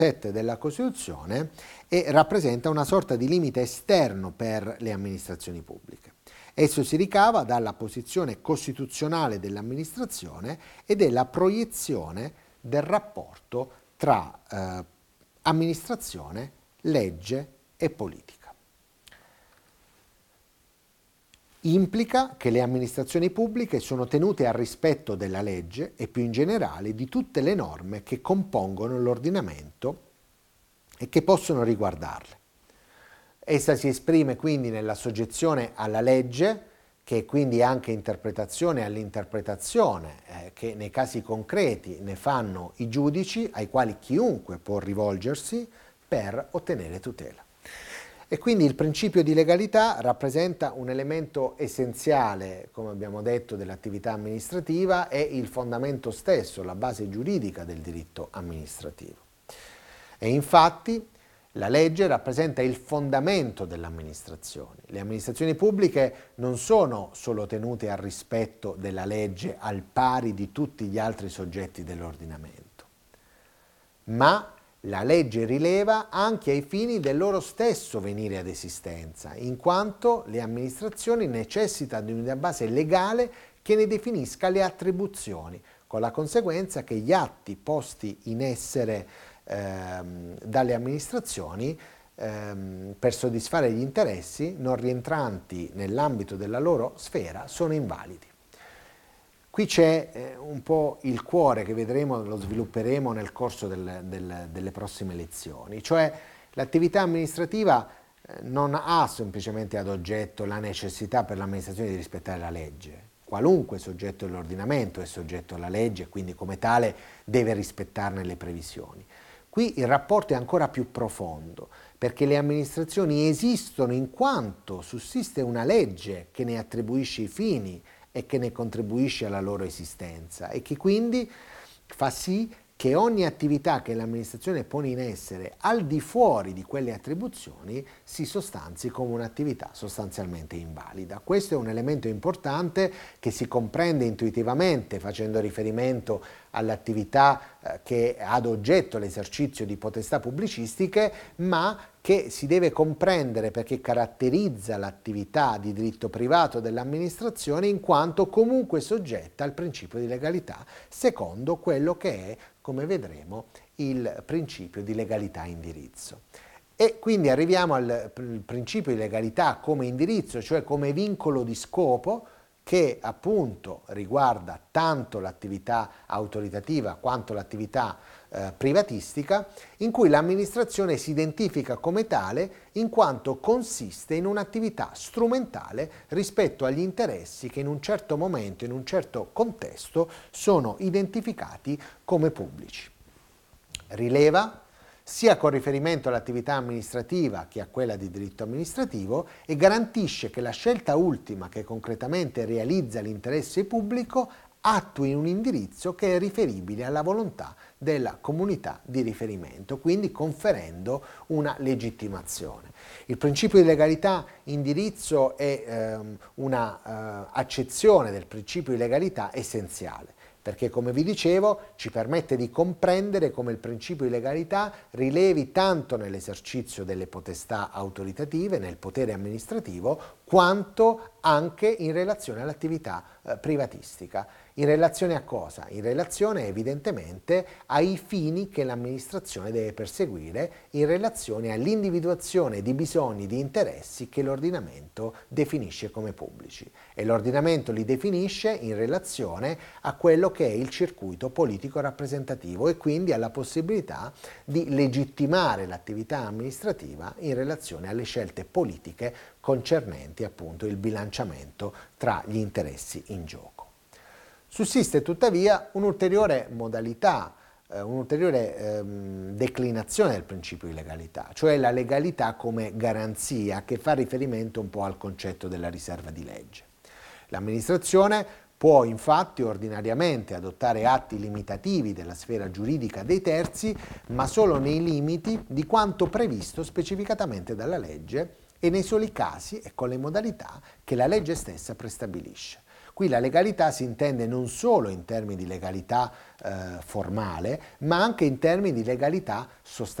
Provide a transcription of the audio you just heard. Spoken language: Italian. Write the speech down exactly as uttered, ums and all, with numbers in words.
sette della Costituzione e rappresenta una sorta di limite esterno per le amministrazioni pubbliche. Esso si ricava dalla posizione costituzionale dell'amministrazione e della proiezione del rapporto tra eh, amministrazione, legge e politica. Implica che le amministrazioni pubbliche sono tenute al rispetto della legge e più in generale di tutte le norme che compongono l'ordinamento e che possono riguardarle. Essa si esprime quindi nella soggezione alla legge, che è quindi anche interpretazione all'interpretazione, eh, che nei casi concreti ne fanno i giudici, ai quali chiunque può rivolgersi per ottenere tutela. E quindi il principio di legalità rappresenta un elemento essenziale, come abbiamo detto, dell'attività amministrativa, è il fondamento stesso, la base giuridica del diritto amministrativo. E infatti la legge rappresenta il fondamento delle amministrazioni. Le amministrazioni pubbliche non sono solo tenute al rispetto della legge al pari di tutti gli altri soggetti dell'ordinamento, ma la legge rileva anche ai fini del loro stesso venire ad esistenza, in quanto le amministrazioni necessitano di una base legale che ne definisca le attribuzioni, con la conseguenza che gli atti posti in essere ehm, dalle amministrazioni ehm, per soddisfare gli interessi non rientranti nell'ambito della loro sfera sono invalidi. Qui c'è eh, un po' il cuore che vedremo, lo svilupperemo nel corso del, del, delle prossime lezioni, cioè l'attività amministrativa eh, non ha semplicemente ad oggetto la necessità per l'amministrazione di rispettare la legge. Qualunque soggetto dell'ordinamento è soggetto alla legge e quindi come tale deve rispettarne le previsioni. Qui il rapporto è ancora più profondo, perché le amministrazioni esistono in quanto sussiste una legge che ne attribuisce i fini e che ne contribuisce alla loro esistenza e che quindi fa sì che ogni attività che l'amministrazione pone in essere al di fuori di quelle attribuzioni si sostanzi come un'attività sostanzialmente invalida. Questo è un elemento importante che si comprende intuitivamente facendo riferimento all'attività eh, che ha ad oggetto l'esercizio di potestà pubblicistiche, ma che si deve comprendere perché caratterizza l'attività di diritto privato dell'amministrazione in quanto comunque soggetta al principio di legalità, secondo quello che è, come vedremo, il principio di legalità indirizzo. E quindi arriviamo al principio di legalità come indirizzo, cioè come vincolo di scopo, che appunto riguarda tanto l'attività autoritativa quanto l'attività eh, privatistica, in cui l'amministrazione si identifica come tale in quanto consiste in un'attività strumentale rispetto agli interessi che in un certo momento, in un certo contesto, sono identificati come pubblici. Rileva sia con riferimento all'attività amministrativa che a quella di diritto amministrativo e garantisce che la scelta ultima che concretamente realizza l'interesse pubblico attui un indirizzo che è riferibile alla volontà della comunità di riferimento, quindi conferendo una legittimazione. Il principio di legalità indirizzo è ehm, una eh, accezione del principio di legalità essenziale, perché come vi dicevo ci permette di comprendere come il principio di legalità rilevi tanto nell'esercizio delle potestà autoritative, nel potere amministrativo, quanto anche in relazione all'attività eh, privatistica. In relazione a cosa? In relazione evidentemente ai fini che l'amministrazione deve perseguire, in relazione all'individuazione di bisogni, di interessi che l'ordinamento definisce come pubblici. E l'ordinamento li definisce in relazione a quello che è il circuito politico rappresentativo e quindi alla possibilità di legittimare l'attività amministrativa in relazione alle scelte politiche concernenti appunto il bilanciamento tra gli interessi in gioco. Sussiste tuttavia un'ulteriore modalità, eh, un'ulteriore ehm, declinazione del principio di legalità, cioè la legalità come garanzia che fa riferimento un po' al concetto della riserva di legge. L'amministrazione può infatti ordinariamente adottare atti limitativi della sfera giuridica dei terzi, ma solo nei limiti di quanto previsto specificatamente dalla legge e nei soli casi e con le modalità che la legge stessa prestabilisce. Qui la legalità si intende non solo in termini di legalità eh, formale, ma anche in termini di legalità sostanziale.